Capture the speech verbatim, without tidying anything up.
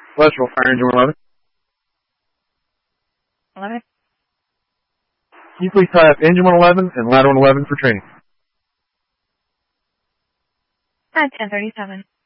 Celestial, Fire Engine one eleven. eleven. Can you please tie up Engine one eleven and Ladder one eleven for training? At ten thirty-seven.